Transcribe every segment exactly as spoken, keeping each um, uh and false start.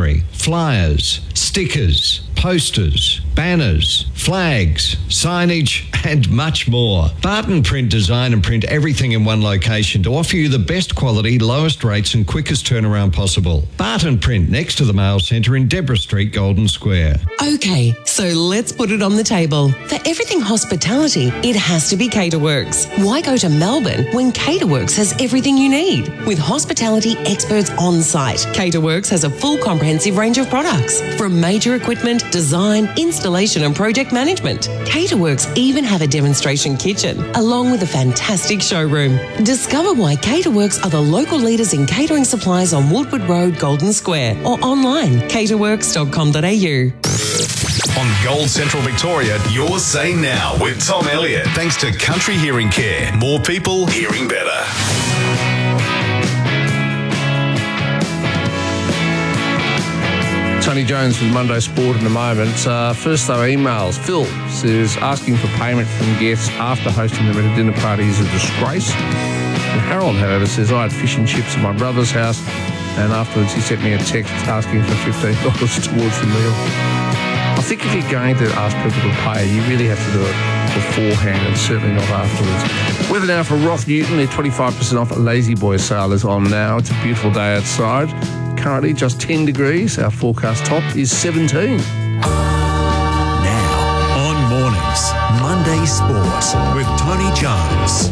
stationery, flyers, stickers, posters, banners, flags, signage, and much more. Barton Print design and print everything in one location to offer you the best quality, lowest rates and quickest turnaround possible. Barton Print next to the Mail Centre in Deborah Street, Golden Square. Okay, so let's put it on the table. For everything hospitality, it has to be Caterworks. Why go to Melbourne when Caterworks has everything you need? With hospitality experts on site, Caterworks has a full comprehensive range of products, from major equipment, design, installation and project management. Caterworks even have a demonstration kitchen, along with a fantastic showroom. Discover why Caterworks are the local leaders in catering supplies on Woodward Road, Golden Square, or online, caterworks dot com dot a u. On Gold Central Victoria, your say now with Tom Elliott. Thanks to Country Hearing Care. More people hearing better. Tony Jones with Monday Sport in a moment. Uh, first, though, emails. Phil says asking for payment from guests after hosting them at a dinner party is a disgrace. And Harold, however, says I had fish and chips at my brother's house, and afterwards he sent me a text asking for fifteen dollars towards the meal. I think if you're going to ask people to pay, you really have to do it beforehand and certainly not afterwards. Weather now for Roth Newton. Their twenty-five percent off Lazy Boy sale is on now. It's a beautiful day outside. Currently just ten degrees. Our forecast top is seventeen. Now, on Mornings, Monday Sports with Tony Jones.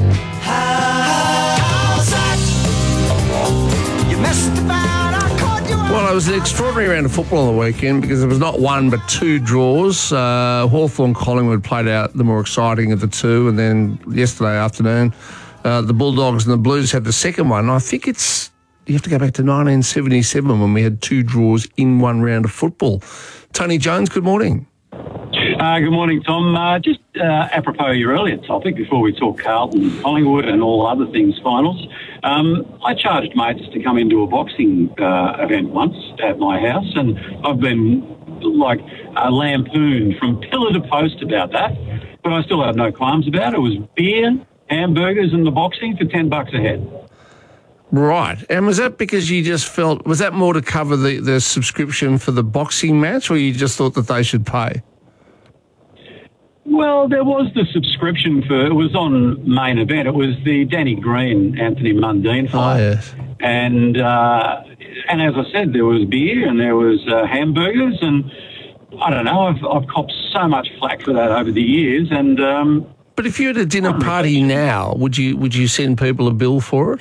How's that? You messed about, I caught you. Well, it was an extraordinary round of football on the weekend because there was not one but two draws. Uh, Hawthorn Collingwood played out the more exciting of the two, and then yesterday afternoon, uh, the Bulldogs and the Blues had the second one. I think it's you have to go back to nineteen seventy-seven when we had two draws in one round of football. Tony Jones, good morning. Uh, good morning, Tom. Uh, just uh, apropos of your earlier topic, before we talk Carlton, Collingwood and all other things finals, um, I charged mates to come into a boxing uh, event once at my house, and I've been like uh, lampooned from pillar to post about that, but I still have no qualms about it. It was beer, hamburgers and the boxing for ten bucks a head. Right. And was that because you just felt, was that more to cover the, the subscription for the boxing match, or you just thought that they should pay? Well, there was the subscription for, it was on Main Event. It was the Danny Green, Anthony Mundine fight. Oh, yes. And, uh, and as I said, there was beer and there was uh, hamburgers, and I don't know, I've, I've copped so much flack for that over the years. And um, But if you're at a dinner party now, would you would you send people a bill for it?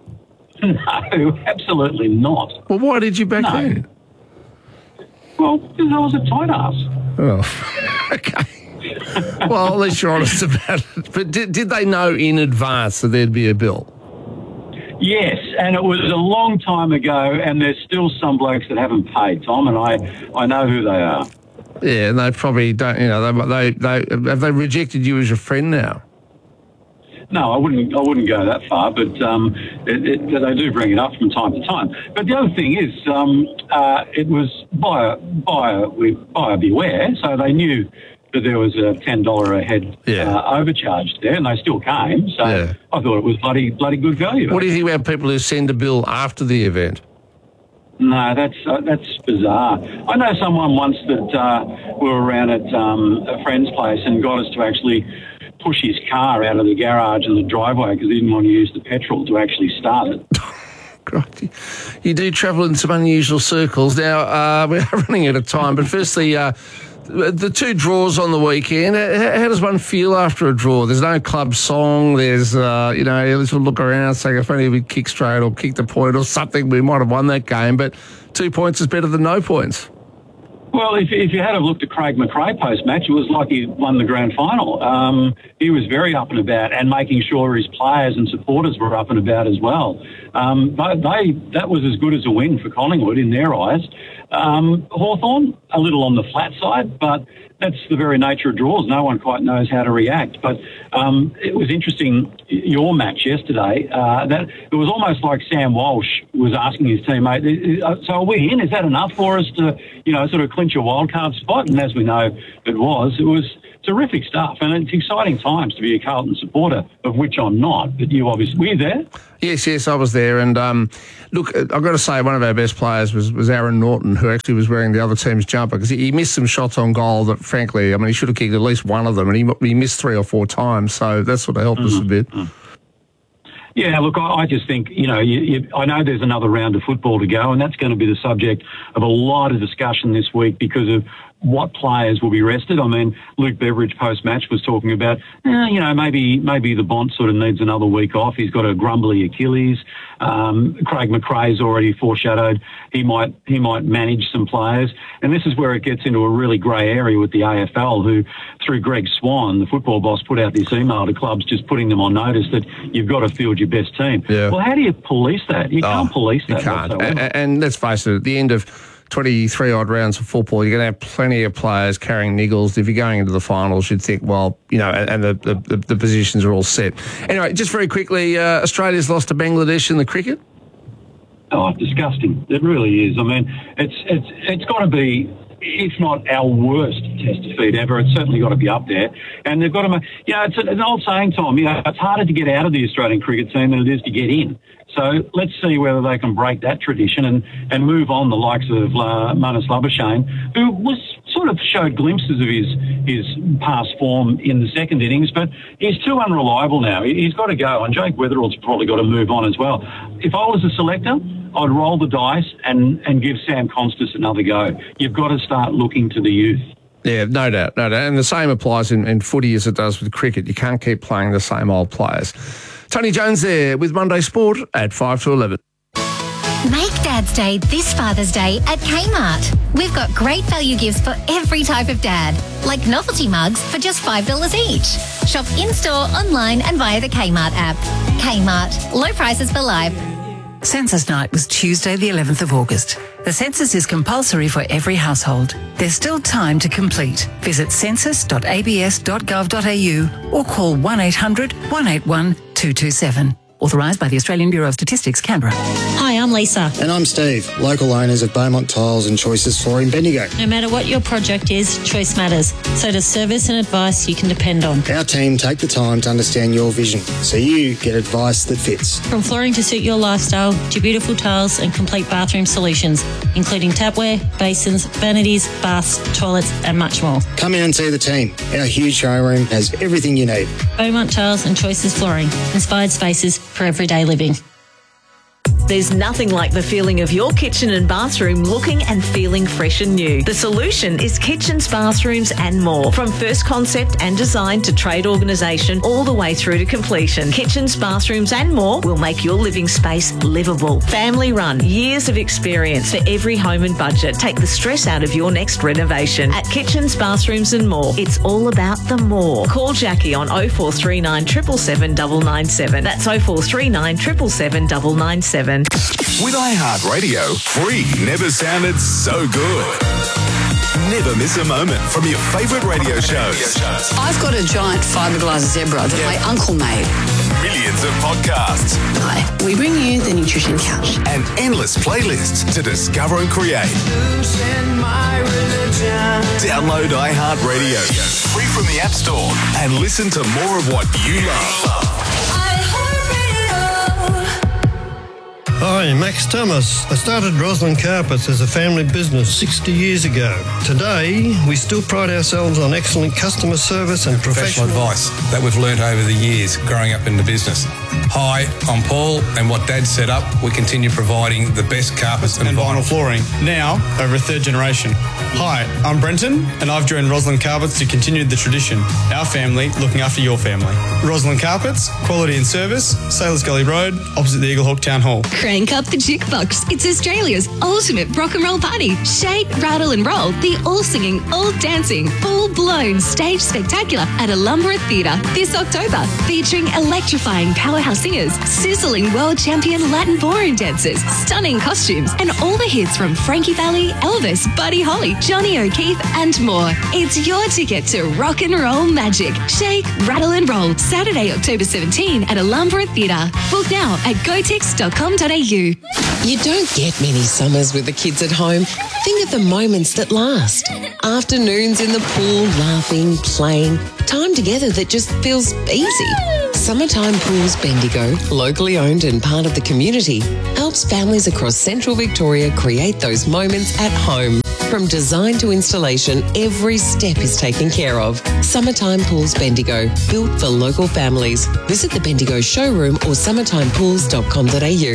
No, absolutely not. Well, why did you back No. then? Well, because I was a tight ass. Oh, okay. Well, at least you're honest about it. But did, did they know in advance that there'd be a bill? Yes, and it was a long time ago, and there's still some blokes that haven't paid, Tom, and I, I know who they are. Yeah, and they probably don't, you know, they, they, they have they rejected you as your friend now? No, I wouldn't. I wouldn't go that far, but um, it, it, they do bring it up from time to time. But the other thing is, um, uh, it was buyer, buyer, buyer beware. So they knew that there was a ten dollar a head Yeah. uh, overcharge there, and they still came. So Yeah. I thought it was bloody, bloody good value. What do you think about people who send a bill after the event? No, that's uh, that's bizarre. I know someone once that uh, we were around at um, a friend's place and got us to actually push his car out of the garage and the driveway because he didn't want to use the petrol to actually start it. Crikey. You do travel in some unusual circles. Now, uh, we're running out of time, but firstly, uh, the two draws on the weekend, how, how does one feel after a draw? There's no club song, there's, uh, you know, let's look around saying if only we kick straight or kick the point or something, we might have won that game, but two points is better than no points. Well, if, if you had have looked at Craig McRae post-match, it was like he won the grand final. Um, he was very up and about and making sure his players and supporters were up and about as well. Um, they, they that was as good as a win for Collingwood in their eyes. Um, Hawthorn, a little on the flat side, but that's the very nature of draws. No one quite knows how to react. But um, it was interesting, your match yesterday, uh, that it was almost like Sam Walsh was asking his teammate, so are we in? Is that enough for us to, you know, sort of clear clinch a wildcard spot, and as we know, it was. It was terrific stuff, and it's exciting times to be a Carlton supporter, of which I'm not, but you obviously, were you there? Yes, yes, I was there. And um, look, I've got to say, one of our best players was, was Aaron Norton, who actually was wearing the other team's jumper, because he, he missed some shots on goal that, frankly, I mean, he should have kicked at least one of them, and he, he missed three or four times, so that sort of helped mm-hmm. us a bit. Mm-hmm. Yeah, look, I, I just think, you know, you, you, I know there's another round of football to go, and that's going to be the subject of a lot of discussion this week because of what players will be rested. I mean, Luke Beveridge post-match was talking about, eh, you know, maybe maybe the Bont sort of needs another week off. He's got a grumbly Achilles. Um, Craig McRae's already foreshadowed he might he might manage some players. And this is where it gets into a really grey area with the A F L, who, through Greg Swan, the football boss, put out this email to clubs just putting them on notice that you've got to field your best team. Yeah. Well, how do you police that? You oh, can't police that. You can't. And, and let's face it, at the end of twenty-three odd rounds of football, you're going to have plenty of players carrying niggles. If you're going into the finals, you'd think, well, you know, and, and the, the, the positions are all set. Anyway, just very quickly, uh, Australia's lost to Bangladesh in the cricket. Oh, disgusting. It really is. I mean, it's it's it's got to be, if not our worst test defeat ever, it's certainly got to be up there. And they've got to make, you know, it's an old saying, Tom, you know, it's harder to get out of the Australian cricket team than it is to get in. So let's see whether they can break that tradition and, and move on the likes of uh, Marnus Labuschagne, who was sort of showed glimpses of his his past form in the second innings, but he's too unreliable now. He's got to go, and Jake Weatherall's probably got to move on as well. If I was a selector, I'd roll the dice and, and give Sam Constas another go. You've got to start looking to the youth. Yeah, no doubt, no doubt. And the same applies in, in footy as it does with cricket. You can't keep playing the same old players. Tony Jones there with Monday Sport at five to eleven. Make Dad's Day this Father's Day at Kmart. We've got great value gifts for every type of dad, like novelty mugs for just five dollars each. Shop in-store, online and via the Kmart app. Kmart. Low prices for life. Census night was Tuesday the eleventh of August. The census is compulsory for every household. There's still time to complete. Visit census dot a b s dot gov dot a u or call one eight hundred, one eight one, two two seven. Authorised by the Australian Bureau of Statistics, Canberra. Hi, I'm Lisa. And I'm Steve, local owners of Beaumont Tiles and Choices Flooring, Bendigo. No matter what your project is, choice matters. So does service and advice you can depend on. Our team take the time to understand your vision, so you get advice that fits. From flooring to suit your lifestyle, to beautiful tiles and complete bathroom solutions, including tapware, basins, vanities, baths, toilets and much more. Come in and see the team. Our huge showroom has everything you need. Beaumont Tiles and Choices Flooring. Inspired spaces for everyday living. There's nothing like the feeling of your kitchen and bathroom looking and feeling fresh and new. The solution is Kitchens, Bathrooms and More. From first concept and design to trade organisation all the way through to completion. Kitchens, Bathrooms and More will make your living space livable. Family run, years of experience for every home and budget. Take the stress out of your next renovation. At Kitchens, Bathrooms and More, it's all about the more. Call Jackie on oh four three nine, seven seven seven, nine nine seven. That's oh four three nine, seven seven seven, nine nine seven. With iHeartRadio, free never sounded so good. Never miss a moment from your favourite radio shows. I've got a giant fiberglass zebra that my uncle made. Millions of podcasts. Hi, we bring you the Nutrition Couch. And endless playlists to discover and create. Download iHeartRadio, free from the App Store, and listen to more of what you love. Hi, Max Thomas. I started Roslyn Carpets as a family business sixty years ago. Today, we still pride ourselves on excellent customer service and professional, professional advice that we've learnt over the years growing up in the business. Hi, I'm Paul, and what Dad set up, we continue providing the best carpets and, and vinyl flooring, now over a third generation. Hi, I'm Brenton, and I've joined Roslyn Carpets to continue the tradition. Our family looking after your family. Roslyn Carpets, quality and service, Sailors Gully Road, opposite the Eaglehawk Town Hall. Crank up the jukebox. It's Australia's ultimate rock and roll party. Shake, rattle and roll. The all-singing, all-dancing, full-blown stage spectacular at Alumbra Theatre this October, featuring electrifying powerhouse singers, sizzling world champion Latin ballroom dancers, stunning costumes, and all the hits from Frankie Valli, Elvis, Buddy Holly, Johnny O'Keefe, and more. It's your ticket to rock and roll magic. Shake, rattle and roll. Saturday, October seventeenth at Alumbra Theatre. Book now at go tix dot com dot a u. You don't get many summers with the kids at home. Think of the moments that last. Afternoons in the pool, laughing, playing. Time together that just feels easy. Summertime Pools Bendigo, locally owned and part of the community, helps families across central Victoria create those moments at home. From design to installation, every step is taken care of. Summertime Pools Bendigo, built for local families. Visit the Bendigo showroom or summertime pools dot com dot a u.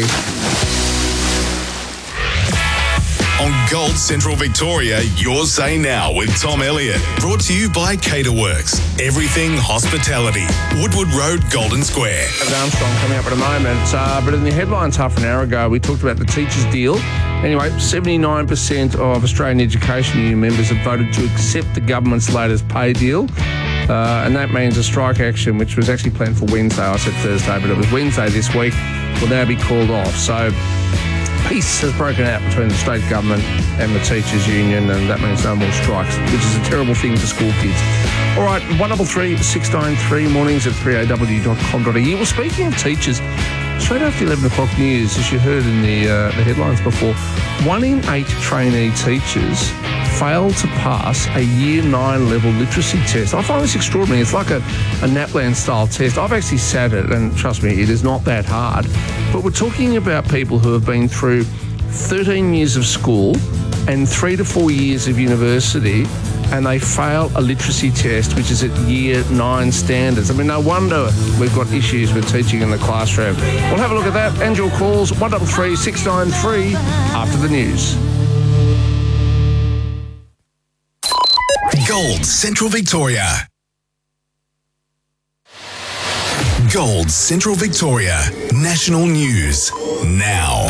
On Gold Central Victoria, Your Say Now with Tom Elliott. Brought to you by Caterworks. Everything hospitality. Woodwood Road, Golden Square. Armstrong coming up in a moment. Uh, but in the headlines half an hour ago, we talked about the teachers' deal. Anyway, seventy-nine percent of Australian Education Union members have voted to accept the government's latest pay deal. Uh, and that means a strike action, which was actually planned for Wednesday. I said Thursday, but it was Wednesday this week, will now be called off. So peace has broken out between the state government and the teachers' union, and that means no more strikes, which is a terrible thing for school kids. All right, one double three six nine three mornings at three a w dot com dot a u. Well, speaking of teachers, straight after eleven o'clock news, as you heard in the uh, the headlines before, one in eight trainee teachers failed to pass a year nine level literacy test. I find this extraordinary. It's like a, a NAPLAN style test. I've actually sat it, and trust me, it is not that hard. But we're talking about people who have been through thirteen years of school and three to four years of university, and they fail a literacy test, which is at year nine standards. I mean, no wonder we've got issues with teaching in the classroom. We'll have a look at that and your calls, one double three six nine three after the news. Gold Central Victoria. Gold Central Victoria. National news now.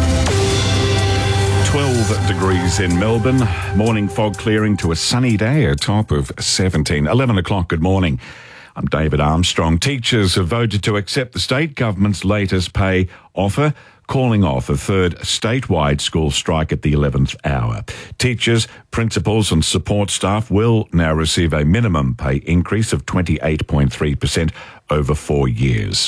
twelve degrees in Melbourne. Morning fog clearing to a sunny day, a top of seventeen. eleven o'clock, good morning. I'm David Armstrong. Teachers have voted to accept the state government's latest pay offer, calling off a third statewide school strike at the eleventh hour. Teachers, principals and support staff will now receive a minimum pay increase of twenty-eight point three percent over four years.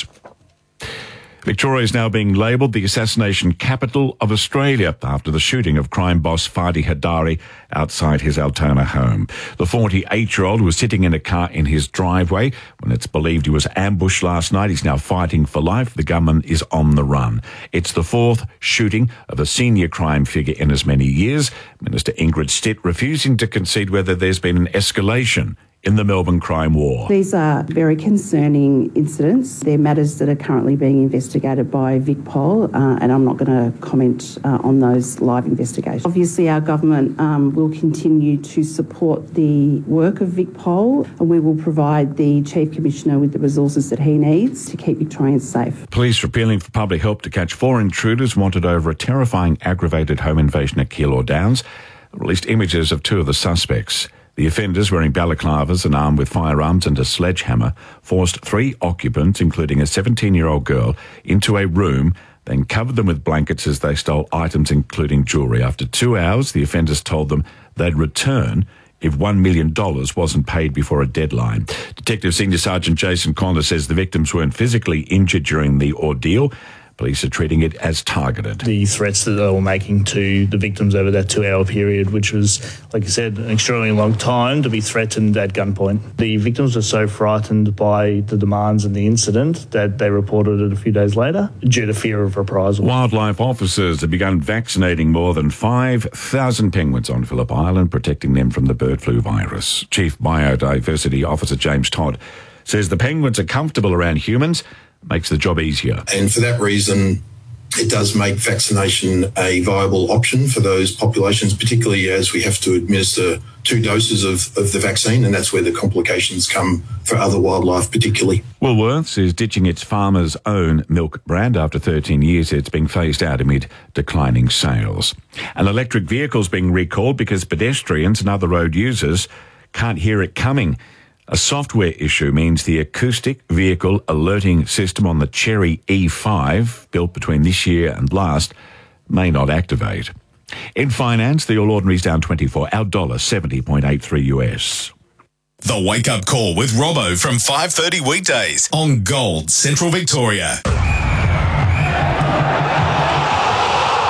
Victoria is now being labelled the assassination capital of Australia after the shooting of crime boss Fadi Haddari outside his Altona home. The forty-eight-year-old was sitting in a car in his driveway when it's believed he was ambushed last night. He's now fighting for life. The gunman is on the run. It's the fourth shooting of a senior crime figure in as many years. Minister Ingrid Stitt refusing to concede whether there's been an escalation in the Melbourne crime war. These are very concerning incidents. They're matters that are currently being investigated by VicPol, uh, and I'm not going to comment uh, on those live investigations. Obviously, our government um, will continue to support the work of VicPol, and we will provide the Chief Commissioner with the resources that he needs to keep Victorians safe. Police are appealing for public help to catch four intruders wanted over a terrifying aggravated home invasion at Keilor Downs. Released images of two of the suspects. The offenders, wearing balaclavas and armed with firearms and a sledgehammer, forced three occupants, including a seventeen-year-old girl, into a room, then covered them with blankets as they stole items including jewellery. After two hours, the offenders told them they'd return if one million dollars wasn't paid before a deadline. Detective Senior Sergeant Jason Conner says the victims weren't physically injured during the ordeal. Police are treating it as targeted. The threats that they were making to the victims over that two-hour period, which was, like you said, an extraordinarily long time to be threatened at gunpoint. The victims were so frightened by the demands and the incident that they reported it a few days later due to fear of reprisal. Wildlife officers have begun vaccinating more than five thousand penguins on Phillip Island, protecting them from the bird flu virus. Chief Biodiversity Officer James Todd says the penguins are comfortable around humans, makes the job easier. And for that reason, it does make vaccination a viable option for those populations, particularly as we have to administer two doses of, of the vaccine, and that's where the complications come for other wildlife particularly. Woolworths is ditching its Farmer's Own milk brand. After thirteen years, it's being phased out amid declining sales. An electric vehicle is being recalled because pedestrians and other road users can't hear it coming. A software issue means the acoustic vehicle alerting system on the Cherry E five, built between this year and last, may not activate. In finance, the All Ordinary's down twenty-four, our dollar seventy point eight three U S. The Wake Up Call with Robbo from five thirty weekdays on Gold Central Victoria.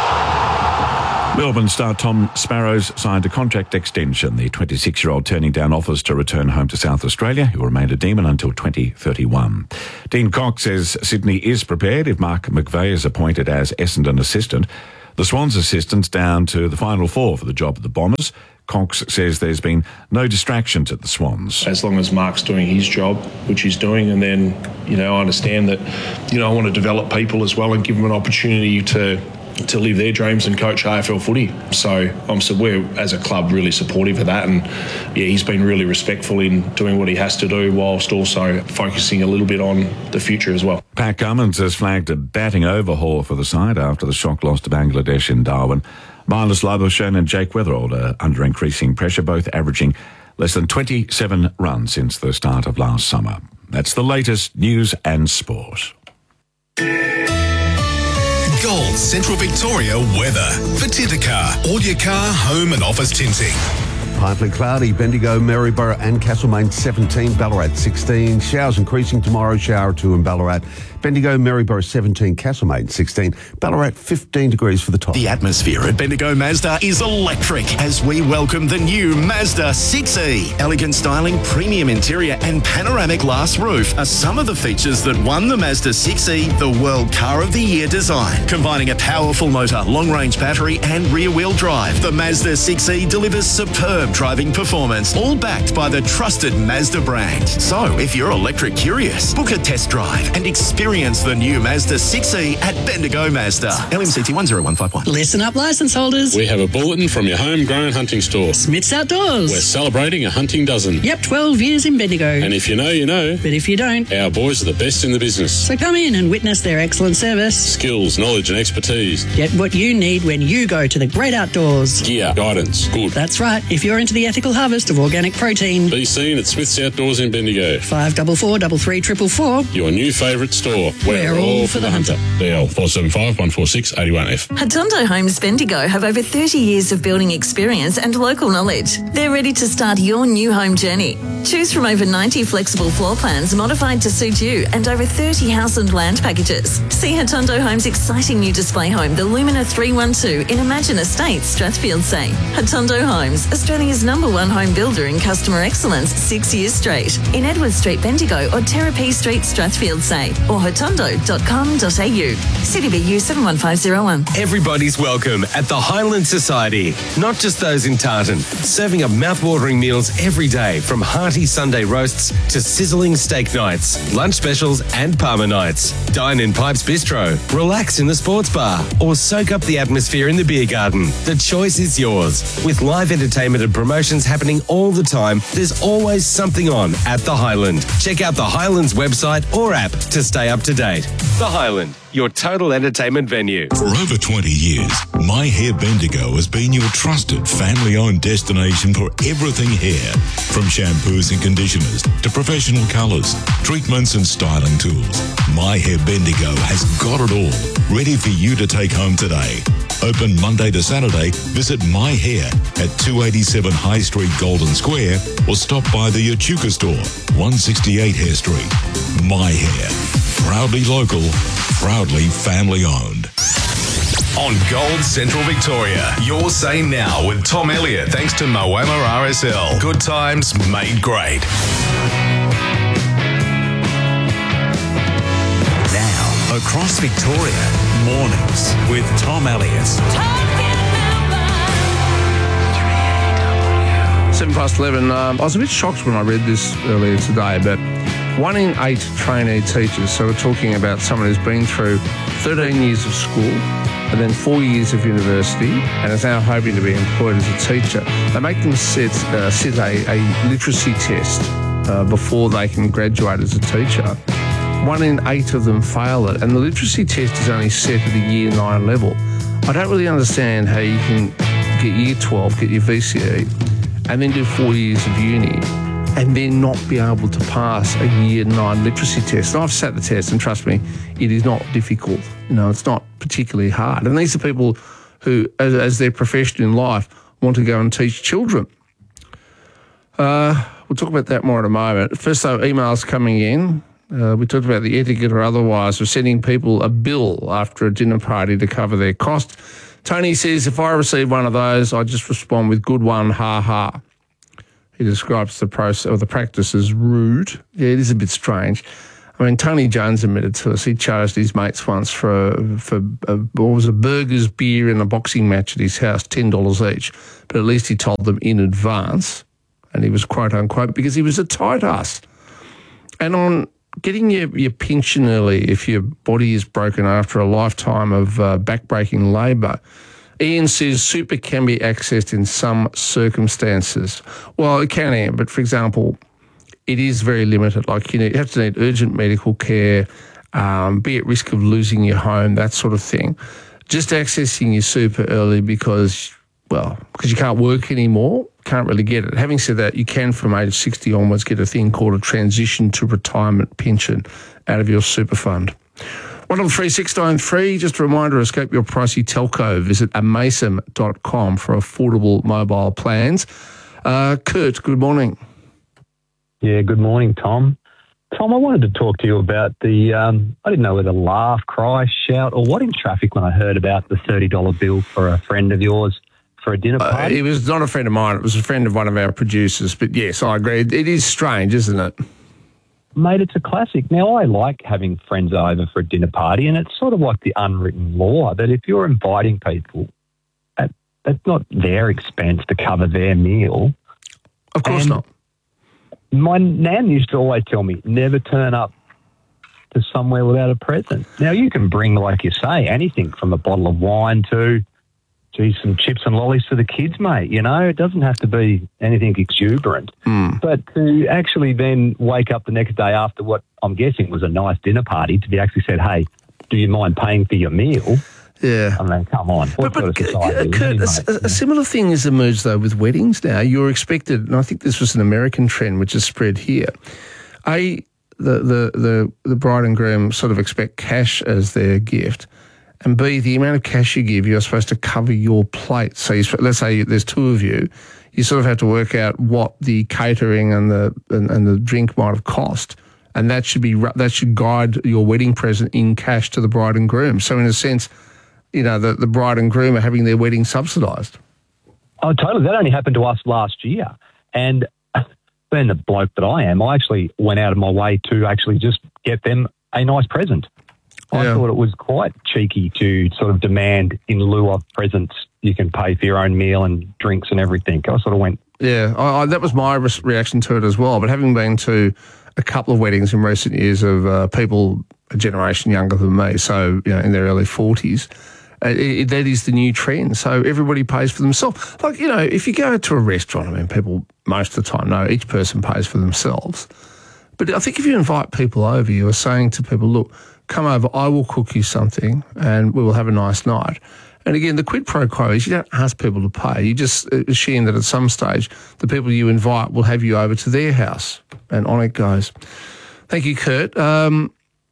Melbourne star Tom Sparrows signed a contract extension. The twenty-six-year-old turning down offers to return home to South Australia. He will remain a Demon until twenty thirty-one. Dean Cox says Sydney is prepared if Mark McVeigh is appointed as Essendon assistant. The Swans assistant's down to the final four for the job of the Bombers. Cox says there's been no distractions at the Swans. As long as Mark's doing his job, which he's doing, and then, you know, I understand that, you know, I want to develop people as well and give them an opportunity to to live their dreams and coach A F L footy. So I'm so we're, as a club, really supportive of that. And, yeah, he's been really respectful in doing what he has to do whilst also focusing a little bit on the future as well. Pat Cummins has flagged a batting overhaul for the side after the shock loss to Bangladesh in Darwin. Marnus Labuschagne and Jake Weatherald are under increasing pressure, both averaging less than twenty-seven runs since the start of last summer. That's the latest news and sport. Gold Central Victoria weather for Titacar. All your car, home and office tinting. Partly cloudy, Bendigo, Maryborough and Castlemaine seventeen, Ballarat sixteen. Showers increasing tomorrow, shower two in Ballarat. Bendigo, Maryborough seventeen, Castlemaine sixteen, Ballarat fifteen degrees for the top. The atmosphere at Bendigo Mazda is electric as we welcome the new Mazda six E. Elegant styling, premium interior and panoramic glass roof are some of the features that won the Mazda six E the World Car of the Year design. Combining a powerful motor, long-range battery and rear-wheel drive, the Mazda six E delivers superb driving performance, all backed by the trusted Mazda brand. So, if you're electric curious, book a test drive and experience the new Mazda six E at Bendigo Mazda. L M C T one zero one five one. Listen up, licence holders. We have a bulletin from your homegrown hunting store. Smith's Outdoors. We're celebrating a hunting dozen. Yep, twelve years in Bendigo. And if you know, you know. But if you don't, our boys are the best in the business. So come in and witness their excellent service. Skills, knowledge and expertise. Get what you need when you go to the great outdoors. Gear, guidance, good. That's right. If you're into the ethical harvest of organic protein. Be seen at Smith's Outdoors in Bendigo. Five double four double three triple four. Your new favourite store. We're, We're all, all for the hunter. hunter. D L four seven five one four six eight one F. Hatondo Homes Bendigo have over thirty years of building experience and local knowledge. They're ready to start your new home journey. Choose from over ninety flexible floor plans modified to suit you and over thirty house and land packages. See Hatondo Homes' exciting new display home, the Lumina three one two in Imagine Estates, Strathfield Say. Hatondo Homes, Australia's number one home builder in customer excellence six years straight. In Edward Street, Bendigo or Terrapee Street, Strathfield Say or hatondo dot com dot a u. C D B U seven one five zero one. Everybody's welcome at the Highland Society. Not just those in Tartan. Serving up mouth-watering meals every day, from hearty Sunday roasts to sizzling steak nights, lunch specials and Parma nights. Dine in Pipes Bistro, relax in the sports bar or soak up the atmosphere in the beer garden. The choice is yours. With live entertainment and promotions happening all the time, there's always something on at the Highland. Check out the Highlands website or app to stay up to date. The Highland, your total entertainment venue. For over twenty years, My Hair Bendigo has been your trusted family-owned destination for everything hair. From shampoos and conditioners to professional colours, treatments and styling tools, My Hair Bendigo has got it all, ready for you to take home today. Open Monday to Saturday, visit My Hair at two eighty-seven High Street, Golden Square, or stop by the Echuca store, one sixty-eight Hare Street. My Hair, proudly local, proudly family owned. On Gold Central Victoria, your say now with Tom Elliott, thanks to Moama R S L. Good times made great. Now, across Victoria, mornings with Tom Elliott. Seven past eleven. Um, I was a bit shocked when I read this earlier today, but one in eight trainee teachers, so we're talking about someone who's been through thirteen years of school and then four years of university and is now hoping to be employed as a teacher. They make them sit, uh, sit a, a literacy test uh, before they can graduate as a teacher. One in eight of them fail it, and the literacy test is only set at a year nine level. I don't really understand how you can get year twelve, get your V C E, and then do four years of uni, and then not be able to pass a year nine literacy test. And I've sat the test, and trust me, it is not difficult. You know, it's not particularly hard. And these are people who, as, as their profession in life, want to go and teach children. Uh, we'll talk about that more in a moment. First, though, emails coming in. Uh, we talked about the etiquette or otherwise of sending people a bill after a dinner party to cover their cost. Tony says, if I receive one of those, I just respond with good one, ha ha. He describes the process or the practice as rude. Yeah, it is a bit strange. I mean, Tony Jones admitted to us he charged his mates once for a, for a, what was a burgers, beer, and a boxing match at his house, ten dollars each. But at least he told them in advance, and he was quote unquote because he was a tight ass. And on getting your, your pension early if your body is broken after a lifetime of uh, back-breaking labour, Ian says super can be accessed in some circumstances. Well, it can, Ian, but for example, it is very limited. Like, you know, you have to need urgent medical care, um, be at risk of losing your home, that sort of thing. Just accessing your super early because, well, because you can't work anymore, can't really get it. Having said that, you can from age sixty onwards get a thing called a transition to retirement pension out of your super fund. one double three six nine three, just a reminder, escape your pricey telco. Visit amasem dot com for affordable mobile plans. Uh, Kurt, good morning. Yeah, good morning, Tom. Tom, I wanted to talk to you about the, um, I didn't know whether laugh, cry, shout, or what in traffic when I heard about the thirty dollar bill for a friend of yours for a dinner party. Uh, it was not a friend of mine. It was a friend of one of our producers. But yes, I agree. It is strange, isn't it? Mate, it's a classic. Now, I like having friends over for a dinner party, and it's sort of like the unwritten law that if you're inviting people, that, that's not their expense to cover their meal. Of course and not. My nan used to always tell me, never turn up to somewhere without a present. Now, you can bring, like you say, anything from a bottle of wine to, gee, some chips and lollies for the kids, mate. You know, it doesn't have to be anything exuberant. Mm. But to actually then wake up the next day after what I'm guessing was a nice dinner party to be actually said, hey, do you mind paying for your meal? Yeah. I mean, come on. What But, but sort of society Kurt, is it, a, mate? a similar thing has emerged, though, with weddings now. You're expected, and I think this was an American trend which has spread here. A, the, the, the, the bride and groom sort of expect cash as their gift, and B, the amount of cash you give, you're supposed to cover your plate. So you, let's say there's two of you, you sort of have to work out what the catering and the and, and the drink might have cost, and that should be that should guide your wedding present in cash to the bride and groom. So in a sense, you know, the, the bride and groom are having their wedding subsidised. Oh, totally. That only happened to us last year. And being the bloke that I am, I actually went out of my way to actually just get them a nice present. I Yeah. thought it was quite cheeky to sort of demand in lieu of presents, you can pay for your own meal and drinks and everything. I sort of went... Yeah, I, I, that was my re- reaction to it as well. But having been to a couple of weddings in recent years of uh, people a generation younger than me, so, you know, in their early forties, Uh, it, that is the new trend. So everybody pays for themselves. Like, you know, if you go to a restaurant, I mean, people most of the time know each person pays for themselves. But I think if you invite people over, you are saying to people, look, come over, I will cook you something and we will have a nice night. And again, the quid pro quo is you don't ask people to pay. You just assume that at some stage the people you invite will have you over to their house. And on it goes. Thank you, Kurt. Um,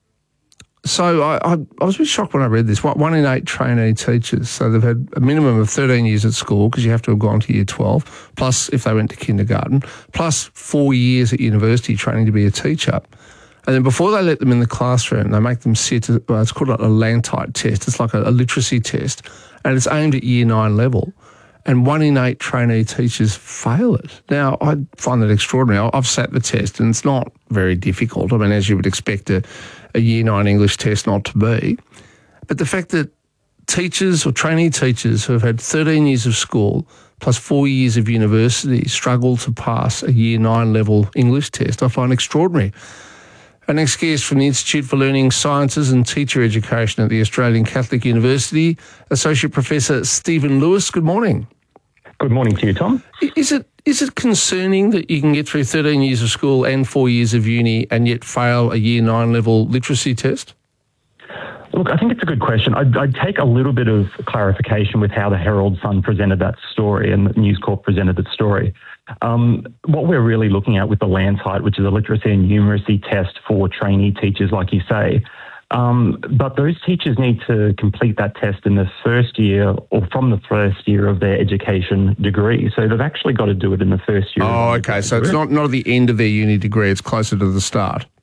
So I, I, I was a bit shocked when I read this. One in eight trainee teachers, so they've had a minimum of thirteen years at school because you have to have gone to year twelve, plus if they went to kindergarten, plus four years at university training to be a teacher. And then before they let them in the classroom, they make them sit, well, it's called a Lantite test. It's like a, a literacy test, and it's aimed at year nine level. And one in eight trainee teachers fail it. Now, I find that extraordinary. I've sat the test, and it's not very difficult. I mean, as you would expect a, a year nine English test not to be. But the fact that teachers or trainee teachers who have had thirteen years of school plus four years of university struggle to pass a year nine level English test, I find extraordinary. Our next guest from the Institute for Learning Sciences and Teacher Education at the Australian Catholic University, Associate Professor Stephen Lewis. Good morning. Good morning to you, Tom. Is it is it concerning that you can get through thirteen years of school and four years of uni and yet fail a year nine level literacy test? Look, I think it's a good question. I'd, I'd take a little bit of clarification with how the Herald Sun presented that story and the News Corp presented that story. Um, what we're really looking at with the Lantite, which is a literacy and numeracy test for trainee teachers, like you say, um, but those teachers need to complete that test in the first year or from the first year of their education degree. So they've actually got to do it in the first year. Oh, okay. So it's not, not at the end of their uni degree, it's closer to the start.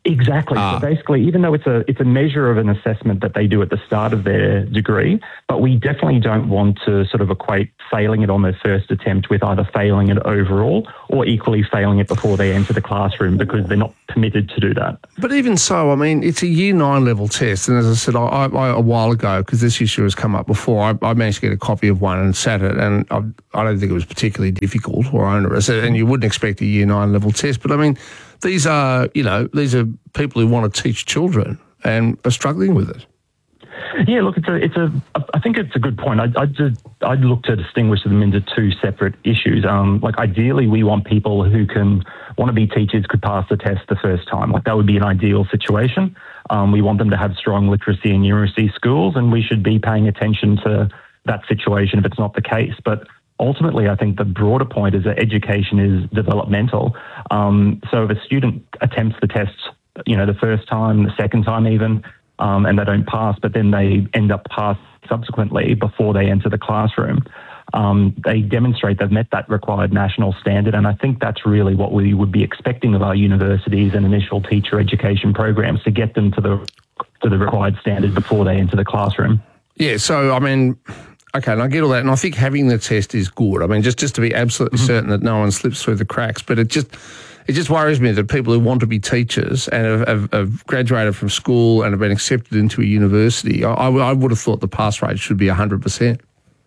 Exactly. Ah. So basically, even though it's a it's a measure of an assessment that they do at the start of their degree, but we definitely don't want to sort of equate failing it on their first attempt with either failing it overall or equally failing it before they enter the classroom, because they're not permitted to do that. But even so, I mean, it's a year nine level test. And as I said I, I, a while ago, because this issue has come up before, I, I managed to get a copy of one and sat it. And I, I don't think it was particularly difficult or onerous. And you wouldn't expect a year nine level test. But I mean, these are, you know, these are people who want to teach children and are struggling with it. Yeah, look, it's a, it's a, I think it's a good point. I, I did, I'd look to distinguish them into two separate issues. Um, like ideally, we want people who can want to be teachers could pass the test the first time. Like that would be an ideal situation. Um, we want them to have strong literacy and numeracy skills, and we should be paying attention to that situation if it's not the case. But ultimately, I think the broader point is that education is developmental. Um, so if a student attempts the test, you know, the first time, the second time even, um, and they don't pass, but then they end up passing subsequently before they enter the classroom, um, they demonstrate they've met that required national standard. And I think that's really what we would be expecting of our universities and initial teacher education programs, to get them to the to the required standard before they enter the classroom. Yeah, so, I mean, okay, and I get all that, and I think having the test is good. I mean, just, just to be absolutely mm-hmm. certain that no one slips through the cracks, but it just it just worries me that people who want to be teachers and have, have, have graduated from school and have been accepted into a university, I, I, I would have thought the pass rate should be one hundred percent.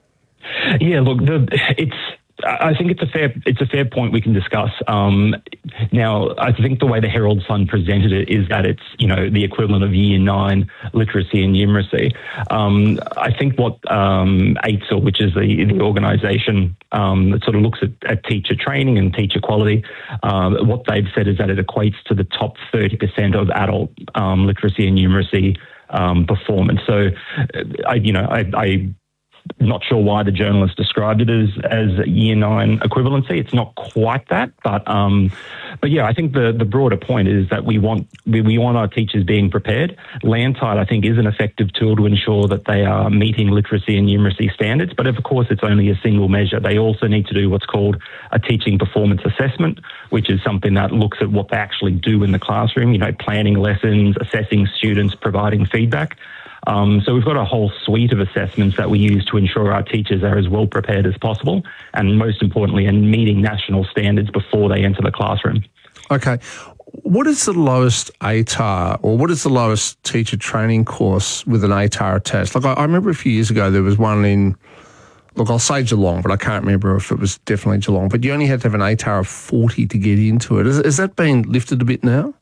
Yeah, look, the, it's. I think it's a fair it's a fair point we can discuss. Um, now, I think the way the Herald Sun presented it is that it's, you know, the equivalent of year nine literacy and numeracy. Um, I think what um, A T S L, which is the, the organisation um, that sort of looks at, at teacher training and teacher quality, um, what they've said is that it equates to the top thirty percent of adult um, literacy and numeracy um, performance. So, I, you know, I, I not sure why the journalist described it as as year nine equivalency. It's not quite that, but um, but yeah, I think the the broader point is that we want we, we want our teachers being prepared. Landtide, I think, is an effective tool to ensure that they are meeting literacy and numeracy standards. But of course, it's only a single measure. They also need to do what's called a teaching performance assessment, which is something that looks at what they actually do in the classroom. You know, planning lessons, assessing students, providing feedback. Um, so we've got a whole suite of assessments that we use to ensure our teachers are as well prepared as possible, and most importantly, in meeting national standards before they enter the classroom. Okay. What is the lowest A T A R, or what is the lowest teacher training course with an A T A R attached? Like I, I remember a few years ago there was one in, look, I'll say Geelong, but I can't remember if it was definitely Geelong, but you only had to have an A T A R of forty to get into it. Has, has that been lifted a bit now?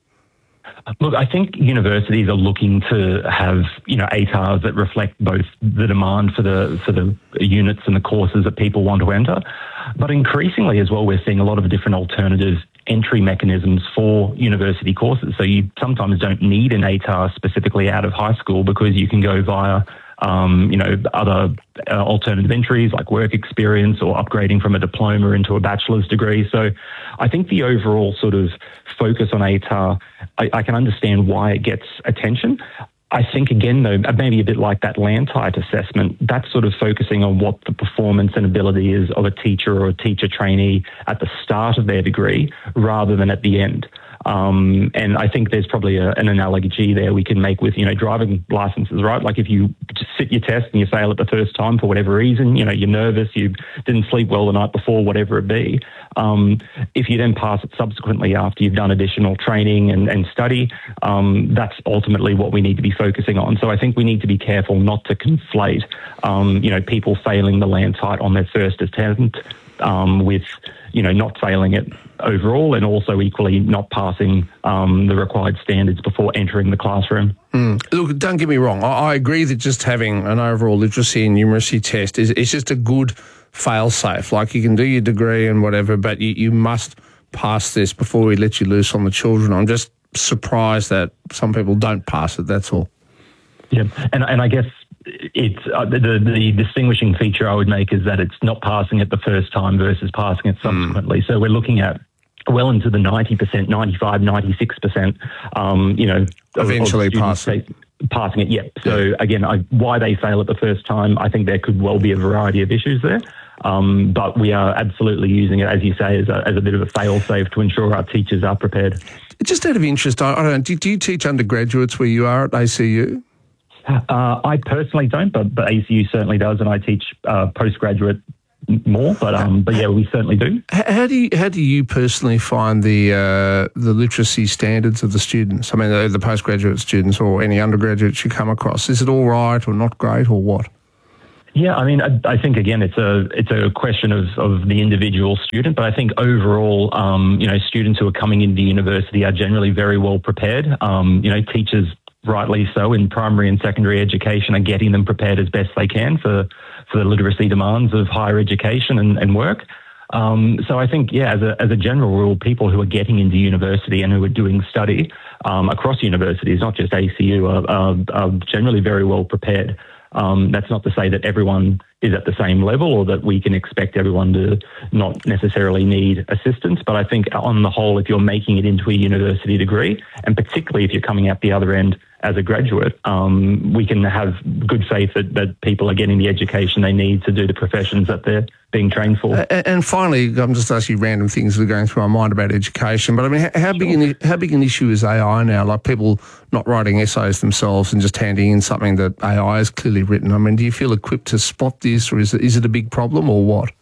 Look, I think universities are looking to have, you know, A T A Rs that reflect both the demand for the for the units and the courses that people want to enter, but increasingly as well, we're seeing a lot of different alternative entry mechanisms for university courses. So you sometimes don't need an A T A R specifically out of high school, because you can go via Um, you know, other uh, alternative entries like work experience or upgrading from a diploma into a bachelor's degree. So I think the overall sort of focus on A T A R, I, I can understand why it gets attention. I think, again, though, maybe a bit like that Landtide assessment, that's sort of focusing on what the performance and ability is of a teacher or a teacher trainee at the start of their degree rather than at the end. Um, and I think there's probably a, an analogy there we can make with, you know, driving licenses, right? Like if you just sit your test and you fail it the first time for whatever reason, you know, you're nervous, you didn't sleep well the night before, whatever it be. Um, if you then pass it subsequently after you've done additional training and, and study, um, that's ultimately what we need to be focusing on. So I think we need to be careful not to conflate, um, you know, people failing the Landtide on their first attempt um, with, you know, not failing it overall, and also equally not passing um, the required standards before entering the classroom. Mm. Look, don't get me wrong. I, I agree that just having an overall literacy and numeracy test is it's just a good fail-safe. Like you can do your degree and whatever, but you, you must pass this before we let you loose on the children. I'm just surprised that some people don't pass it, that's all. Yeah, and and I guess it's uh, the, the distinguishing feature I would make is that it's not passing it the first time versus passing it subsequently. Mm. So we're looking at well into the ninety percent, ninety-five, ninety-six percent, um, you know, eventually of, of passing. passing it. Yeah. So again, I, why they fail it the first time, I think there could well be a variety of issues there. Um, but we are absolutely using it, as you say, as a, as a bit of a fail-safe to ensure our teachers are prepared. Just out of interest, I, I don't know, do, do you teach undergraduates where you are at A C U? Uh, I personally don't, but, but A C U certainly does, and I teach uh, postgraduate more. But um, but yeah, we certainly do. How do you how do you personally find the uh, the literacy standards of the students? I mean, the, the postgraduate students or any undergraduates you come across. Is it all right or not great or what? Yeah, I mean, I, I think again, it's a it's a question of, of the individual student, but I think overall, um, you know, students who are coming into university are generally very well prepared. Um, you know, teachers, rightly so, in primary and secondary education, are getting them prepared as best they can for for the literacy demands of higher education and, and work. Um, so I think, yeah, as a as a general rule, people who are getting into university and who are doing study um, across universities, not just A C U, are, are, are generally very well prepared. Um, that's not to say that everyone is at the same level or that we can expect everyone to not necessarily need assistance. But I think on the whole, if you're making it into a university degree, and particularly if you're coming out the other end as a graduate, um, we can have good faith that, that people are getting the education they need to do the professions that they're being trained for. Uh, and finally, I'm just asking you random things that are going through my mind about education, but I mean, how, how, big an, how big an issue is A I now? Like people not writing essays themselves and just handing in something that A I has clearly written. I mean, do you feel equipped to spot this, or is it, is it a big problem or what?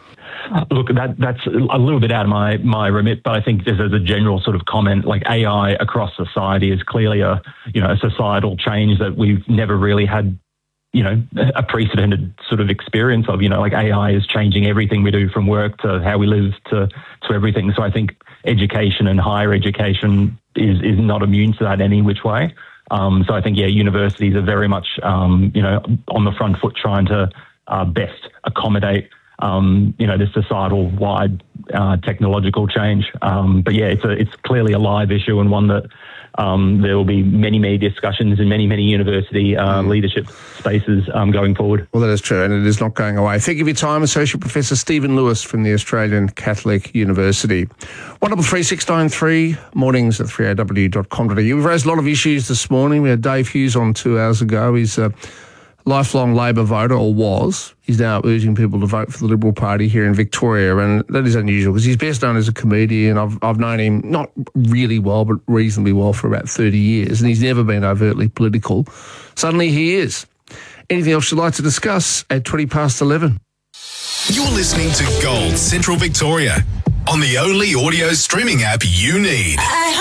Look, that, that's a little bit out of my, my remit, but I think just as a general sort of comment, like A I across society is clearly a, you know, a societal change that we've never really had, you know, a precedented sort of experience of. You know, like A I is changing everything we do from work to how we live to, to everything. So I think education and higher education is, is not immune to that in any which way. Um, so I think, yeah, universities are very much, um, you know, on the front foot trying to uh, best accommodate Um, you know, this societal-wide uh, technological change. Um, but yeah, it's a, it's clearly a live issue and one that um, there will be many, many discussions in many, many university uh, mm. leadership spaces um, going forward. Well, that is true, and it is not going away. Thank you for your time, Associate Professor Stephen Lewis from the Australian Catholic University. one double three six nine three, mornings at three a w dot com dot a u. We've raised a lot of issues this morning. We had Dave Hughes on two hours ago. He's a lifelong Labor voter, or was. He's now urging people to vote for the Liberal Party here in Victoria, and that is unusual because he's best known as a comedian. I've I've known him not really well, but reasonably well for about thirty years, and he's never been overtly political. Suddenly he is. Anything else you'd like to discuss at twenty past eleven? You're listening to Gold Central Victoria on the only audio streaming app you need.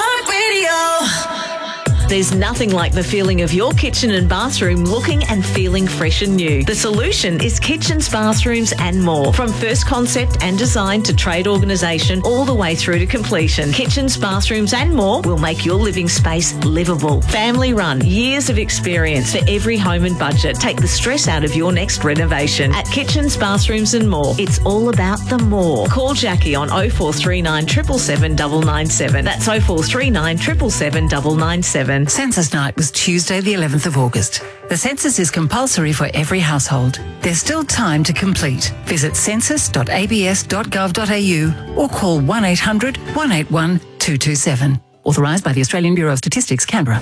iHeartRadio. There's nothing like the feeling of your kitchen and bathroom looking and feeling fresh and new. The solution is kitchens, bathrooms and more. From first concept and design to trade organisation all the way through to completion. Kitchens, bathrooms and more will make your living space livable. Family run, years of experience for every home and budget. Take the stress out of your next renovation. At Kitchens, Bathrooms and More, it's all about the more. Call Jackie on oh four three nine, seven seven seven, nine nine seven. That's oh four three nine, seven seven seven, nine nine seven. Census night was Tuesday the eleventh of August. The census is compulsory for every household. There's still time to complete. Visit census dot a b s dot gov dot a u or call one eight hundred, one eight one, two two seven. Authorised by the Australian Bureau of Statistics, Canberra.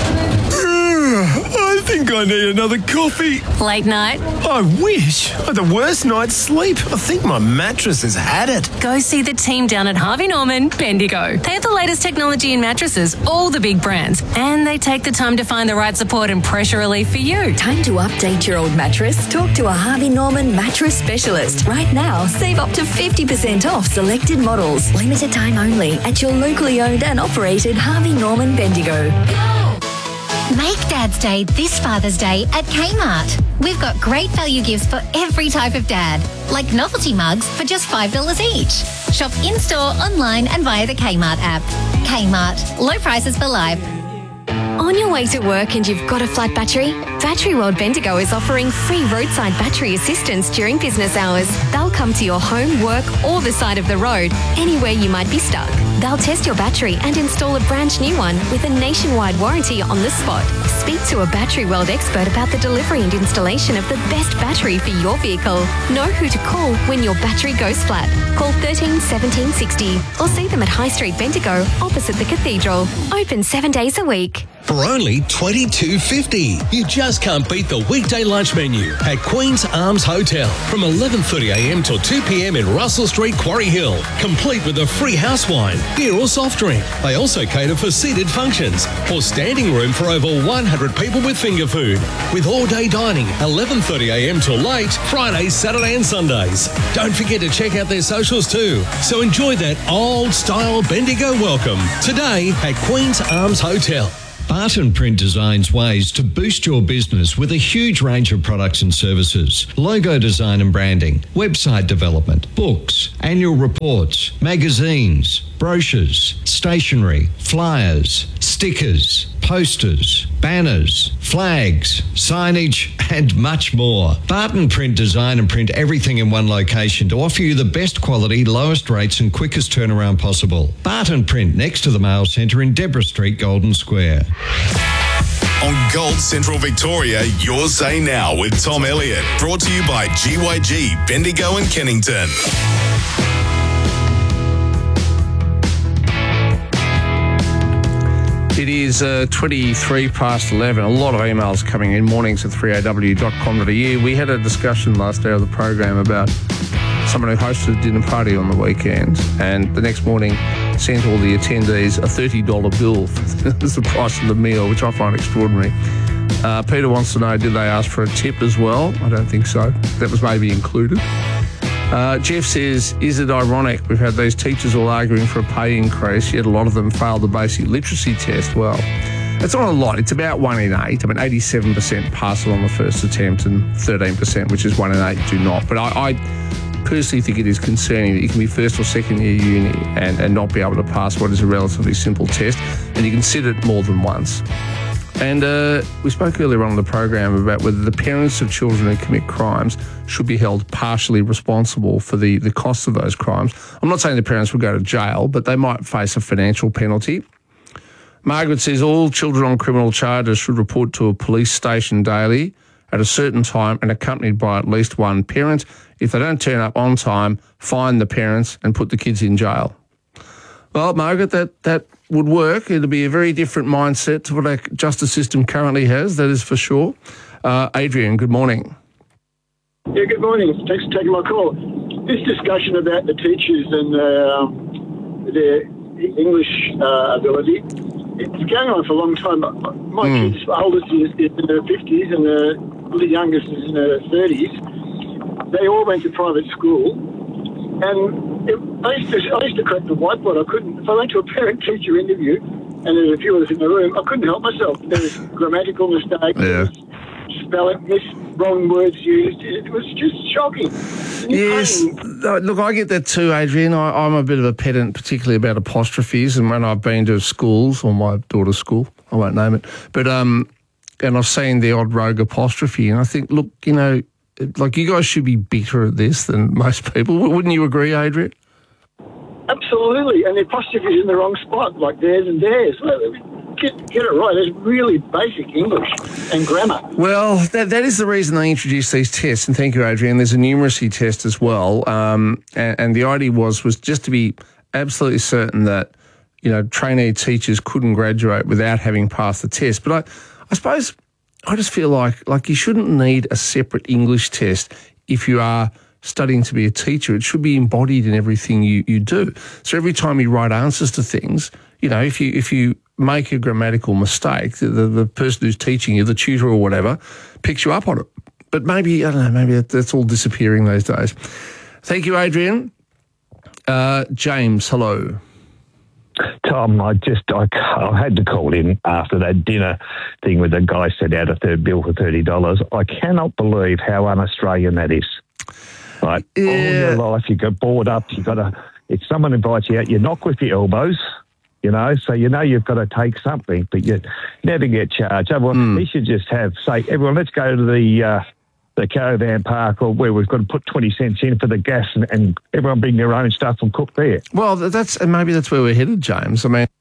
I think I need another coffee. Late night? I wish. I had the worst night's sleep. I think my mattress has had it. Go see the team down at Harvey Norman, Bendigo. They have the latest technology in mattresses, all the big brands, and they take the time to find the right support and pressure relief for you. Time to update your old mattress? Talk to a Harvey Norman mattress specialist. Right now, save up to fifty percent off selected models. Limited time only at your locally owned and operated Harvey Norman Bendigo. Make Dad's Day this Father's Day at Kmart. We've got great value gifts for every type of dad, like novelty mugs for just five dollars each. Shop in-store, online and via the Kmart app. Kmart, low prices for life. On your way to work and you've got a flat battery? Battery World Bendigo is offering free roadside battery assistance during business hours. They'll come to your home, work or the side of the road, anywhere you might be stuck. They'll test your battery and install a brand new one with a nationwide warranty on the spot. Speak to a Battery World expert about the delivery and installation of the best battery for your vehicle. Know who to call when your battery goes flat. Call thirteen seventeen sixty or see them at High Street Bendigo opposite the Cathedral. Open seven days a week. for only twenty-two fifty. You just can't beat the weekday lunch menu at Queen's Arms Hotel from eleven thirty a m till two p m in Russell Street, Quarry Hill, complete with a free house wine, beer or soft drink. They also cater for seated functions or standing room for over one hundred people with finger food, with all-day dining eleven thirty a m till late, Fridays, Saturday and Sundays. Don't forget to check out their socials too. So enjoy that old-style Bendigo welcome today at Queen's Arms Hotel. Barton Print designs ways to boost your business with a huge range of products and services. Logo design and branding, website development, books, annual reports, magazines, brochures, stationery, flyers, stickers, posters, banners, flags, signage, and much more. Barton Print design and print everything in one location to offer you the best quality, lowest rates and quickest turnaround possible. Barton Print next to the Mail Centre in Deborah Street, Golden Square. On Gold Central Victoria, Your Say Now with Tom Elliott. Brought to you by G Y G, Bendigo and Kennington. It is uh, twenty-three past eleven. A lot of emails coming in. Mornings at three a w dot com dot a u. We had a discussion last day of the program about someone who hosted a dinner party on the weekend and the next morning sent all the attendees a thirty dollar bill as the price of the meal, which I find extraordinary. Uh, Peter wants to know, did they ask for a tip as well? I don't think so. That was maybe included. Uh, Jeff says, is it ironic we've had these teachers all arguing for a pay increase, yet a lot of them failed the basic literacy test? Well, it's not a lot. It's about one in eight. I mean, eighty-seven percent pass it on the first attempt and thirteen percent, which is one in eight, do not. But I, I personally think it is concerning that you can be first or second year uni and, and not be able to pass what is a relatively simple test, and you can sit it more than once. And uh, we spoke earlier on in the program about whether the parents of children who commit crimes should be held partially responsible for the, the costs of those crimes. I'm not saying the parents will go to jail, but they might face a financial penalty. Margaret says all children on criminal charges should report to a police station daily at a certain time and accompanied by at least one parent. If they don't turn up on time, fine the parents and put the kids in jail. Well, Margaret, that, that would work. It'll be a very different mindset to what our justice system currently has, that is for sure. Uh, Adrian, good morning. Yeah, good morning. Thanks for taking my call. This discussion about the teachers and uh, um, their English uh, ability, it's going on for a long time. My mm. kid's oldest is, is in her fifties and the, the youngest is in her thirties. They all went to private school, and it, I, used to, I used to correct the whiteboard. I couldn't. If I went to a parent-teacher interview and there were a few of us in the room, I couldn't help myself. There was grammatical mistakes, yeah. spelling, miss, wrong words used. It was just shocking. Yes, no, look, I get that too, Adrian. I, I'm a bit of a pedant, particularly about apostrophes, and when I've been to schools, or my daughter's school, I won't name it, but um, and I've seen the odd rogue apostrophe, and I think, look, you know, like you guys should be better at this than most people. Wouldn't you agree, Adrian? Absolutely, and the apostrophe is in the wrong spot, like theirs and theirs. Get, get it right. It's really basic English and grammar. Well, that that is the reason they introduced these tests, and thank you, Adrian. There's a numeracy test as well, um, and, and the idea was was just to be absolutely certain that, you know, trainee teachers couldn't graduate without having passed the test. But I, I suppose I just feel like like you shouldn't need a separate English test if you are studying to be a teacher. It should be embodied in everything you, you do. So every time you write answers to things, you know, if you if you make a grammatical mistake, the, the, the person who's teaching you, the tutor or whatever, picks you up on it. But maybe, I don't know, maybe that, that's all disappearing these days. Thank you, Adrian. Uh, James, hello. Tom, I just, I, I had to call in after that dinner thing where the guy sent out a third bill for thirty dollars. I cannot believe how un-Australian that is. Right? Yeah. All your life you get bored up, you got to, if someone invites you out, you knock with your elbows. You know, so you know you've got to take something, but you never get charged. Otherwise, mm. we should just have, say, everyone, let's go to the uh, the caravan park or where we've got to put twenty cents in for the gas and, and everyone bring their own stuff and cook there. Well, that's and maybe that's where we're headed, James. I mean,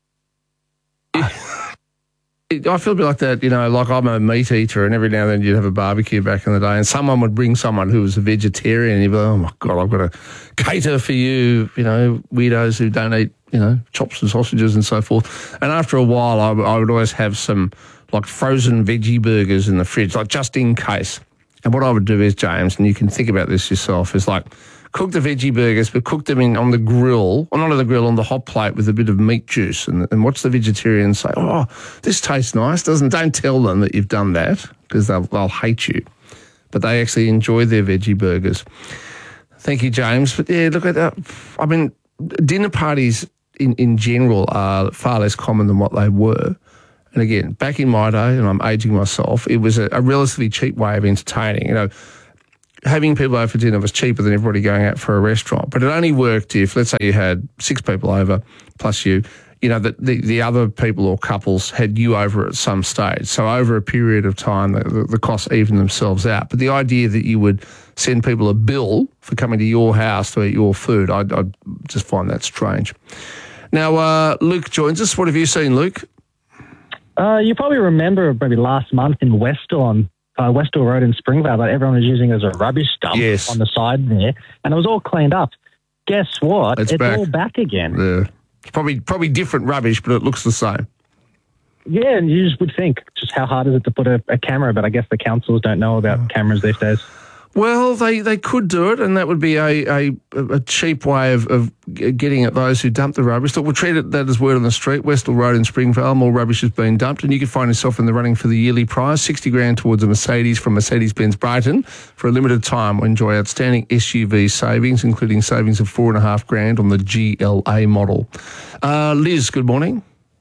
I feel a bit like that, you know, like I'm a meat eater and every now and then you'd have a barbecue back in the day and someone would bring someone who was a vegetarian and you'd be like, oh, my God, I've got to cater for you, you know, weirdos who don't eat you know, chops and sausages and so forth. And after a while, I, I would always have some like frozen veggie burgers in the fridge, like just in case. And what I would do is, James, and you can think about this yourself, is like cook the veggie burgers, but cook them in on the grill, or not on the grill, on the hot plate with a bit of meat juice, and, and watch the vegetarians say, oh, this tastes nice, doesn't Don't tell them that you've done that, because they'll, they'll hate you. But they actually enjoy their veggie burgers. Thank you, James. But yeah, look at that. I mean, dinner parties in, in general are far less common than what they were. And again, back in my day, and I'm aging myself, it was a, a relatively cheap way of entertaining. You know, having people over for dinner was cheaper than everybody going out for a restaurant. But it only worked if, let's say you had six people over plus you, you know, that the, the other people or couples had you over at some stage. So over a period of time, the, the, the costs even themselves out. But the idea that you would send people a bill for coming to your house to eat your food, I, I just find that strange. Now, uh, Luke joins us. What have you seen, Luke? Uh, you probably remember maybe last month in Westall on uh, Westall Road in Springvale that everyone was using as a rubbish dump yes. on the side there, and it was all cleaned up. Guess what? It's, it's back. all back again. Yeah. It's probably probably different rubbish, but it looks the same. Yeah, and you just would think, just how hard is it to put a, a camera? But I guess the councils don't know about oh. cameras these days. Well, they, they could do it, and that would be a, a, a cheap way of, of getting at those who dump the rubbish. Look, we'll treat it that as word on the street. Westall Road in Springvale, more rubbish has been dumped, and you can find yourself in the running for the yearly prize, sixty grand towards a Mercedes from Mercedes-Benz Brighton. For a limited time, enjoy outstanding S U V savings, including savings of four and a half grand on the G L A model. Uh, Liz, good morning.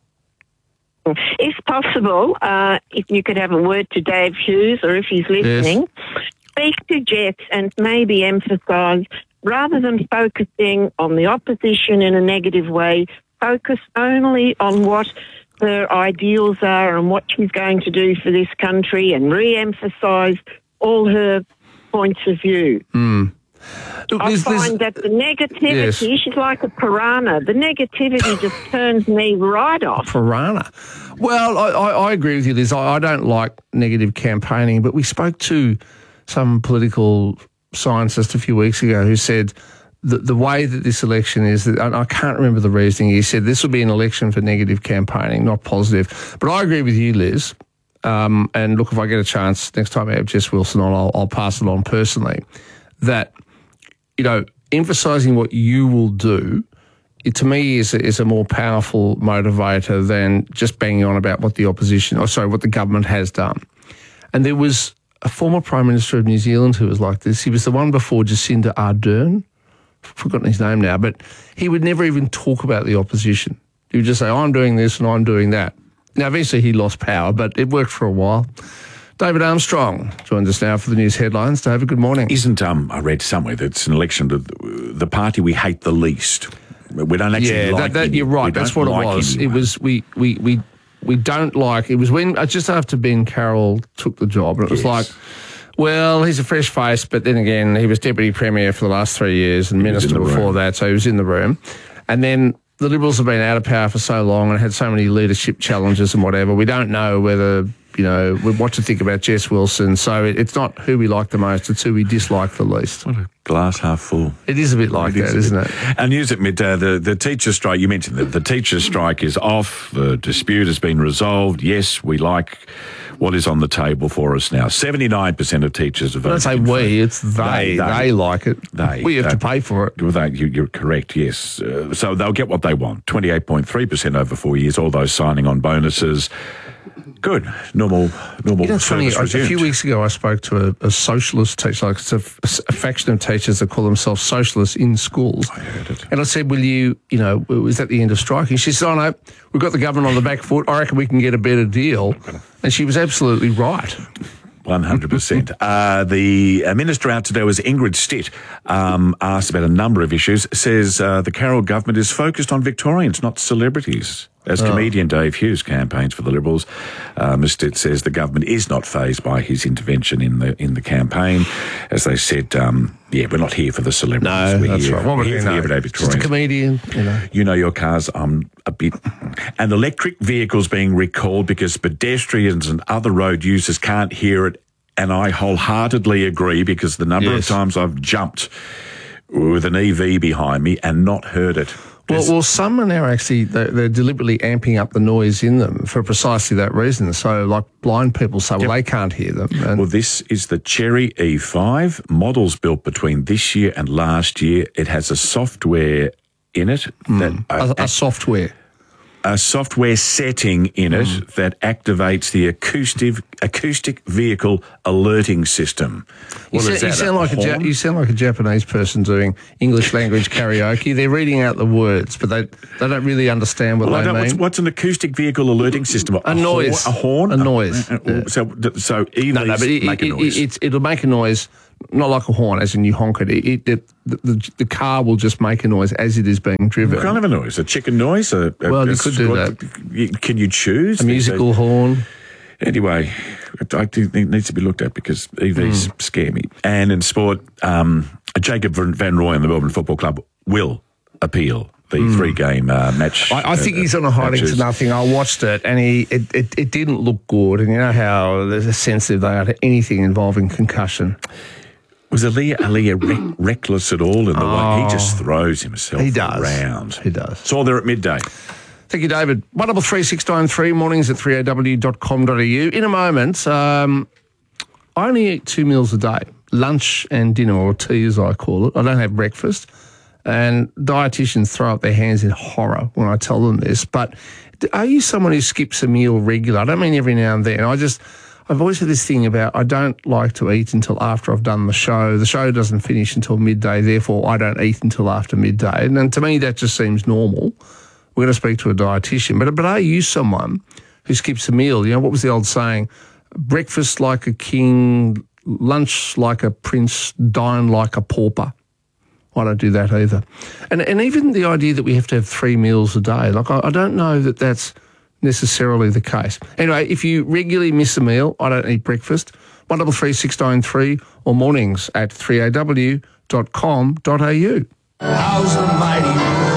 If possible, uh, if you could have a word to Dave Hughes, or if he's listening, yes. speak to Jess and maybe emphasise, rather than focusing on the opposition in a negative way, focus only on what her ideals are and what she's going to do for this country, and re-emphasise all her points of view. Mm. Look, I there's, find there's, that the negativity, yes. she's like a piranha. The negativity just turns me right off. Piranha. Well, I, I, I agree with you, Liz. I, I don't like negative campaigning, but we spoke to some political scientist a few weeks ago who said that the way that this election is, that, and I can't remember the reasoning, he said this will be an election for negative campaigning, not positive. But I agree with you, Liz. Um, and look, if I get a chance next time I have Jess Wilson on, I'll, I'll pass it on personally, that, you know, emphasising what you will do, it, to me, is a, is a more powerful motivator than just banging on about what the opposition, or sorry, what the government has done. And there was a former Prime Minister of New Zealand who was like this. He was the one before Jacinda Ardern. I've forgotten his name now, but he would never even talk about the opposition. He would just say, I'm doing this and I'm doing that. Now, eventually he lost power, but it worked for a while. David Armstrong joins us now for the news headlines. David, good morning. Isn't, um, I read somewhere that it's an election to the party we hate the least. We don't actually yeah, like that, that, you're right. That's what like it was. anyone. It was, we, we, we, we don't like, it was when, uh, just after Ben Carroll took the job, and it was yes. like, well, he's a fresh face, but then again, he was Deputy Premier for the last three years and he Minister before room. that, so he was in the room. And then the Liberals have been out of power for so long and had so many leadership challenges and whatever. We don't know whether, you know, what to think about Jess Wilson. So it, it's not who we like the most, it's who we dislike the least. What a glass half full. It is a bit like it that, is isn't it? And news at mid, uh, the, the teacher strike, you mentioned that the teacher strike is off, the dispute has been resolved. Yes, we like what is on the table for us now. seventy-nine percent of teachers have voted. Don't say we, it's they. They, they. they like it. They. We have they, to pay for it. They, you, you're correct, yes. Uh, so they'll get what they want. twenty-eight point three percent over four years, all those signing on bonuses. Good. Normal normal you know, it's funny, service a, a few weeks ago I spoke to a, a socialist teacher, like it's a, a faction of teachers that call themselves socialists in schools. I heard it. And I said, will you, you know, is that the end of striking? She said, oh no, we've got the government on the back foot. I reckon we can get a better deal. And she was absolutely right. one hundred percent. uh, the uh, minister out today was Ingrid Stitt, um, asked about a number of issues, says uh, the Carroll government is focused on Victorians, not celebrities. As oh. comedian Dave Hughes campaigns for the Liberals, uh, Miz Stitt says the government is not fazed by his intervention in the in the campaign. As they said, um, yeah, we're not here for the celebrities. No, we're that's here, right. What we're would here you for know? everyday Victorians. Just a comedian, you know. You know your cars, um, a bit. And electric vehicles being recalled because pedestrians and other road users can't hear it. And I wholeheartedly agree, because the number yes. of times I've jumped with an E V behind me and not heard it. Well, well, some are now actually, they're, they're deliberately amping up the noise in them for precisely that reason. So, like, blind people say, well, yep. they can't hear them. And well, this is the Cherry E five. Models built between this year and last year. It has a software in it. Mm. that uh, a, a software. A software setting in it mm. that activates the acoustic acoustic vehicle alerting system. You, Well, sound, you, sound like a ja- you sound like a Japanese person doing English language karaoke. They're reading out the words, but they they don't really understand what well, they I don't, mean. What's, what's an acoustic vehicle alerting system? A, a noise. Horn, a horn? A noise. Uh, uh, so, so either no, no, but it, make a it, noise. It, it's, it'll make a noise, not like a horn, as in you honk it. It, it, it the, the, the car will just make a noise as it is being driven. What kind of a noise? A chicken noise? A, a, well, a, you could do that. Can you choose? A musical horn. Anyway, I think it needs to be looked at because E Vs mm. scare me. And in sport, um, Jacob Van Roy and the Melbourne Football Club will appeal the mm. three-game uh, match. I, I think uh, he's on a hiding matches. to nothing. I watched it, and he it, it, it didn't look good. And you know how sensitive they are to anything involving concussion. Was Aaliyah, Aaliyah rec- reckless at all in the oh, way? He just throws himself he does. around. He does. It's all there at midday. Thank you, David. one double three six nine three, mornings at three a w dot com dot a u. In a moment, um, I only eat two meals a day, lunch and dinner, or tea as I call it. I don't have breakfast. And dietitians throw up their hands in horror when I tell them this. But are you someone who skips a meal regular? I don't mean every now and then. I just, I've always had this thing about I don't like to eat until after I've done the show. The show doesn't finish until midday, therefore I don't eat until after midday. And, and to me, that just seems normal. We're going to speak to a dietitian. But, but are you someone who skips a meal? You know, what was the old saying? Breakfast like a king, lunch like a prince, dine like a pauper. I don't do that either. And and even the idea that we have to have three meals a day, like I, I don't know that that's necessarily the case. Anyway, if you regularly miss a meal, I don't eat breakfast, one double three six nine three or mornings at three a w dot com dot a u. How's the mighty?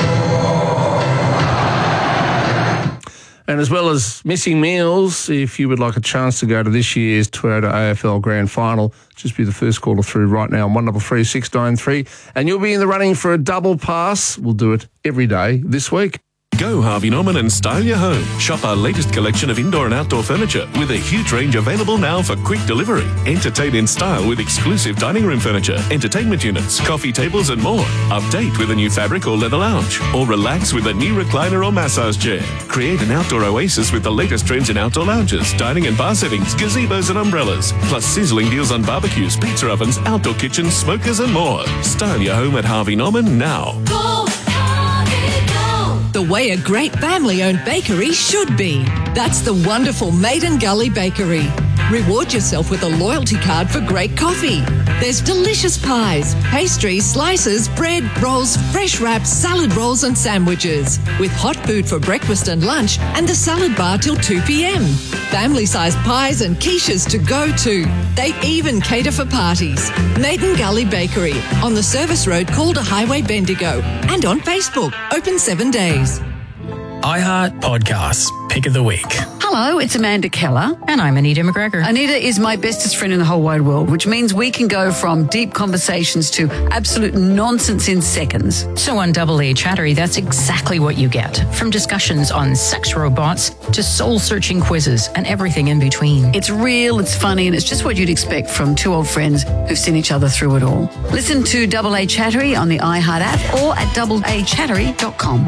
And as well as missing meals, if you would like a chance to go to this year's Toyota A F L Grand Final, just be the first caller through right now on one double three six nine three, and you'll be in the running for a double pass. We'll do it every day this week. Go Harvey Norman and style your home. Shop our latest collection of indoor and outdoor furniture with a huge range available now for quick delivery. Entertain in style with exclusive dining room furniture, entertainment units, coffee tables and more. Update with a new fabric or leather lounge. Or relax with a new recliner or massage chair. Create an outdoor oasis with the latest trends in outdoor lounges, dining and bar settings, gazebos and umbrellas. Plus sizzling deals on barbecues, pizza ovens, outdoor kitchens, smokers and more. Style your home at Harvey Norman now. Go! The way a great family-owned bakery should be. That's the wonderful Maiden Gully Bakery. Reward yourself with a loyalty card for great coffee. There's delicious pies, pastries, slices, bread, rolls, fresh wraps, salad rolls and sandwiches. With hot food for breakfast and lunch and the salad bar till two p.m. Family-sized pies and quiches to go to. They even cater for parties. Maiden Gully Bakery on the service road Calder Highway, Bendigo, and on Facebook, open seven days. iHeart Podcasts, Pick of the Week. Hello, it's Amanda Keller. And I'm Anita McGregor. Anita is my bestest friend in the whole wide world, which means we can go from deep conversations to absolute nonsense in seconds. So on Double A Chattery, that's exactly what you get. From discussions on sex robots to soul-searching quizzes and everything in between. It's real, it's funny, and it's just what you'd expect from two old friends who've seen each other through it all. Listen to Double A Chattery on the iHeart app or at double a chattery dot com.